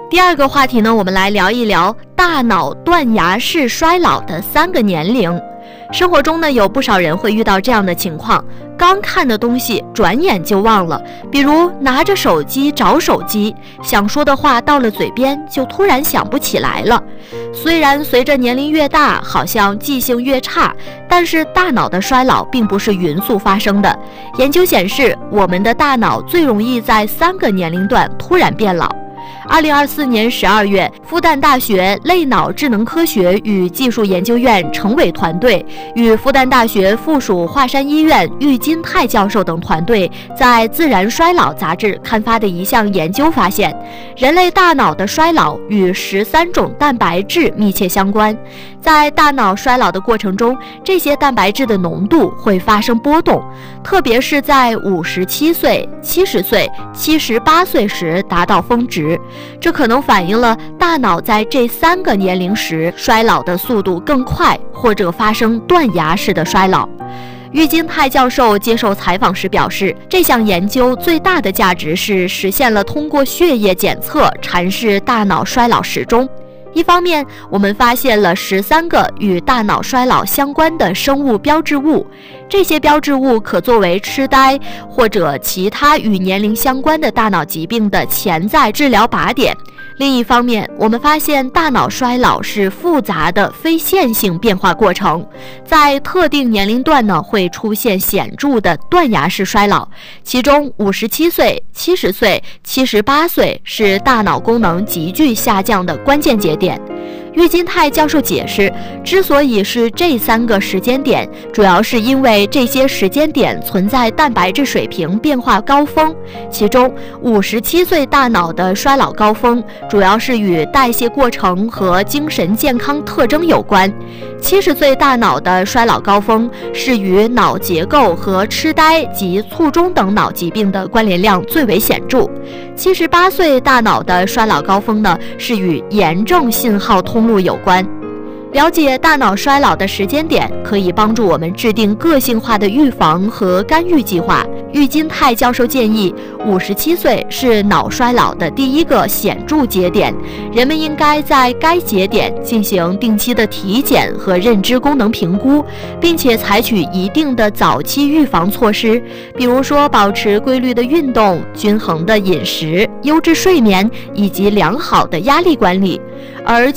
第二个话题呢，我们来聊一聊大脑断崖式衰老的3个年龄。生活中呢，有不少人会遇到这样的情况，刚看的东西转眼就忘了，比如拿着手机找手机，想说的话到了嘴边就突然想不起来了。虽然随着年龄越大，好像记性越差，但是大脑的衰老并不是匀速发生的。研究显示，我们的大脑最容易在3个年龄段突然变老。2024年12月，复旦大学类脑智能科学与技术研究院程伟团队与复旦大学附属华山医院郁金泰教授等团队在《自然衰老》杂志刊发的一项研究发现，人类大脑的衰老与13种蛋白质密切相关。在大脑衰老的过程中，这些蛋白质的浓度会发生波动，特别是在57岁、70岁、78岁时达到峰值。这可能反映了大脑在这3个年龄时衰老的速度更快，或者发生断崖式的衰老。郁金泰教授接受采访时表示，这项研究最大的价值是实现了通过血液检测阐释大脑衰老时钟。一方面，我们发现了13个与大脑衰老相关的生物标志物，这些标志物可作为痴呆或者其他与年龄相关的大脑疾病的潜在治疗靶点。另一方面，我们发现大脑衰老是复杂的非线性变化过程，在特定年龄段呢会出现显著的断崖式衰老，其中57岁、70岁、78岁是大脑功能急剧下降的关键节点。郁金泰教授解释，之所以是这3个时间点，主要是因为这些时间点存在蛋白质水平变化高峰，其中57岁大脑的衰老高峰主要是与代谢过程和精神健康特征有关，70岁大脑的衰老高峰是与脑结构和痴呆及卒中等脑疾病的关联量最为显著，78岁大脑的衰老高峰呢是与炎症信号通路有关。了解大脑衰老的时间点，可以帮助我们制定个性化的预防和干预计划。郁金泰教授建议，57岁是脑衰老的第一个显著节点，人们应该在该节点进行定期的体检和认知功能评估，并且采取一定的早期预防措施，比如说保持规律的运动、均衡的饮食、优质睡眠以及良好的压力管理。而